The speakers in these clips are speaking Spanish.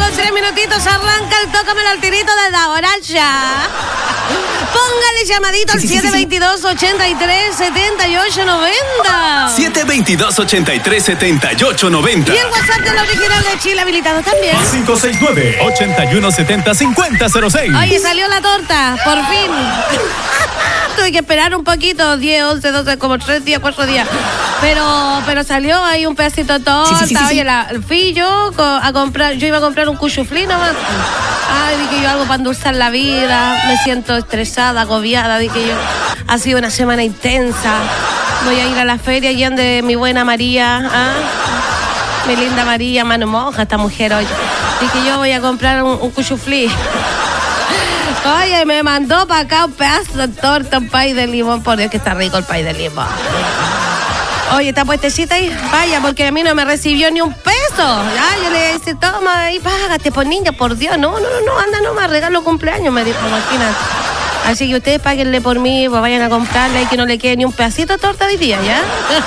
con 3 minutitos arranca el Tócamelo al tirito de Dahora ya. Póngale llamadito al 722-83-78-90. 722-83-78-90. Y el WhatsApp del original de Chile habilitado también. 569-8170-5006. Oye, salió la torta, por fin. Tuve que esperar un poquito, 10, 11, 12, como 3 días, 4 días. Pero salió ahí un pedacito de torta. Oye, fui yo a comprar, yo iba a comprar un cuchuflí nomás. Ay, dije yo, algo para endulzar la vida. Me siento estresada, agobiada, dije yo. Ha sido una semana intensa. Voy a ir a la feria y ande mi buena María. Mi linda María, mano monja esta mujer hoy. Dije yo, voy a comprar un cuchuflí. Oye, me mandó para acá un pedazo de torta, un pay de limón. Por Dios que está rico el pay de limón. Oye, ¿está puestecita ahí? Vaya, porque a mí no me recibió ni un peso. Ya, yo le dije, toma ahí, págate, por niña, por Dios. No, anda nomás, regalo cumpleaños, me dijo, imagínate. Así que ustedes páguenle por mí, pues vayan a comprarle y que no le quede ni un pedacito de torta hoy día, ¿ya?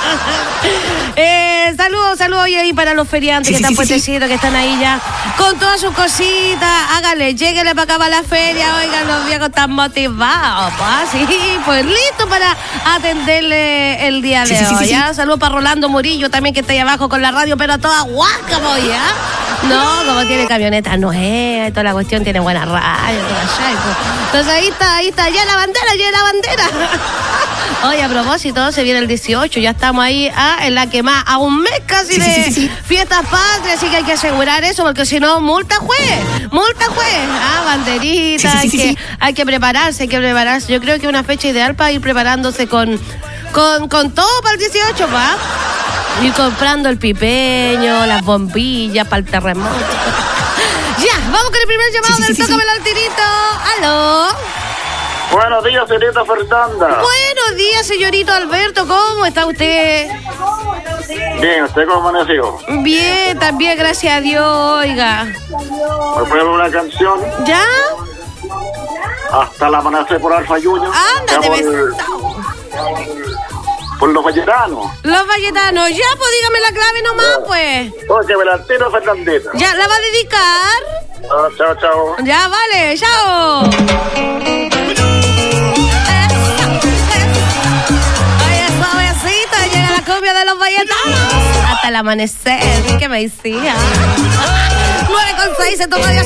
Saludos oye ahí para los feriantes que están puestecitos, que están ahí ya con todas sus cositas. Hágale, lléguenle para acá para la feria, oigan, los viejos están motivados, pues listo para atenderle el día de hoy, ¿ya? Saludos para Rolando Murillo también, que está ahí abajo con la radio, pero a toda guaca, voy, ¿ya? No, como tiene camioneta nueva y toda la cuestión, tiene buena radio, toda allá. Entonces ahí está, ya la bandera. Oye, a propósito, se viene el 18, ya estamos ahí en la que más, a un mes casi de fiestas patrias, así que hay que asegurar eso, porque si no, multa juez, banderita, hay que prepararse. Yo creo que es una fecha ideal para ir preparándose con todo para el 18, ¿va? Ir comprando el pipeño, las bombillas para el terremoto. Ya, vamos con el primer llamado del Tócamelo al tirito. ¿Aló? Buenos días, señorita Fernanda. Buenos días, señorito Alberto. ¿Cómo está usted? Bien, ¿usted cómo amaneció? Bien, también, gracias a Dios, oiga. ¿Me puede dar una canción? ¿Ya? Hasta el amanecer por Alfa Junior. Ándate, por los Vallecetanos. Los Vallecetanos, ya, pues dígame la clave nomás, pues. Porque me la entero, Fernandita. ¿Ya la va a dedicar? Chao. Ya, vale, chao. Oye, suavecito, llega la cumbia de los Vallecetanos. Hasta el amanecer, ¿qué me decía? 9:06, se toma